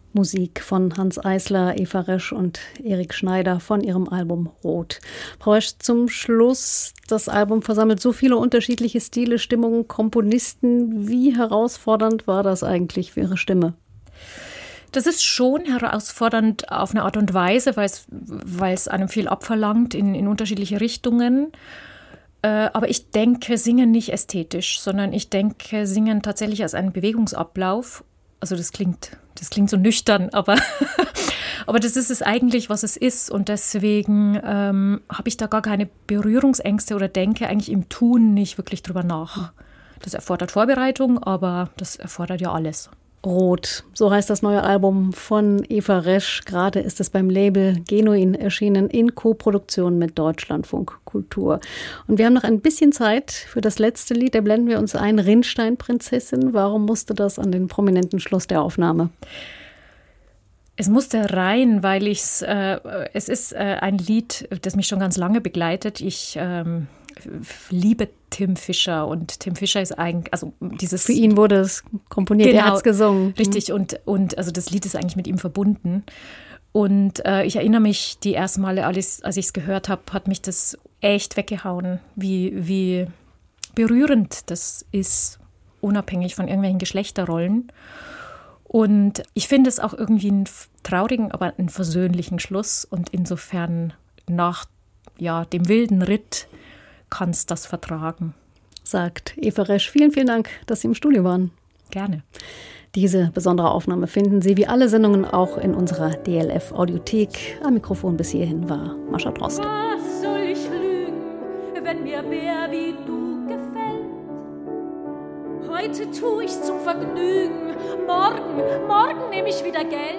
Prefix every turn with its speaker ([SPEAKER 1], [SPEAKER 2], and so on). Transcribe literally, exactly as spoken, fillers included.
[SPEAKER 1] Musik von Hanns Eisler, Eva Resch und Erik Schneider von ihrem Album Rot. Frau Resch, zum Schluss, das Album versammelt so viele unterschiedliche Stile, Stimmungen, Komponisten. Wie herausfordernd war das eigentlich für Ihre Stimme?
[SPEAKER 2] Das ist schon herausfordernd auf eine Art und Weise, weil es, weil es einem viel abverlangt in, in unterschiedliche Richtungen. Äh, aber ich denke, singen nicht ästhetisch, sondern ich denke, singen tatsächlich als einen Bewegungsablauf. Also das klingt, das klingt so nüchtern, aber, aber das ist es eigentlich, was es ist. Und deswegen ähm, habe ich da gar keine Berührungsängste oder denke eigentlich im Tun nicht wirklich drüber nach. Das erfordert Vorbereitung, aber das erfordert ja alles.
[SPEAKER 1] Rot, so heißt das neue Album von Eva Resch. Gerade ist es beim Label Genuin erschienen in Koproduktion mit Deutschlandfunk Kultur. Und wir haben noch ein bisschen Zeit für das letzte Lied. Da blenden wir uns ein, Rinnsteinprinzessin. Warum musste das an den prominenten Schluss der Aufnahme?
[SPEAKER 2] Es musste rein, weil ich's, äh, es ist äh, ein Lied, das mich schon ganz lange begleitet. Ich ähm, liebe Tim Fischer und Tim Fischer ist eigentlich, also dieses...
[SPEAKER 1] Für ihn wurde es komponiert, genau, er hat es gesungen.
[SPEAKER 2] Richtig, und, und also das Lied ist eigentlich mit ihm verbunden. Und äh, ich erinnere mich, die ersten Male, als, als ich es gehört habe, hat mich das echt weggehauen, wie, wie berührend das ist, unabhängig von irgendwelchen Geschlechterrollen. Und ich finde es auch irgendwie einen traurigen, aber einen versöhnlichen Schluss. Und insofern nach ja, dem wilden Ritt kann es das vertragen.
[SPEAKER 1] Sagt Eva Resch. Vielen, vielen Dank, dass Sie im Studio waren.
[SPEAKER 2] Gerne.
[SPEAKER 1] Diese besondere Aufnahme finden Sie wie alle Sendungen auch in unserer D L F-Audiothek. Am Mikrofon bis hierhin war Mascha Drost.
[SPEAKER 3] Was soll ich lügen, wenn mir wer wie du gefällt? Heute tu ich's zum Vergnügen, morgen, morgen nehm ich wieder Geld.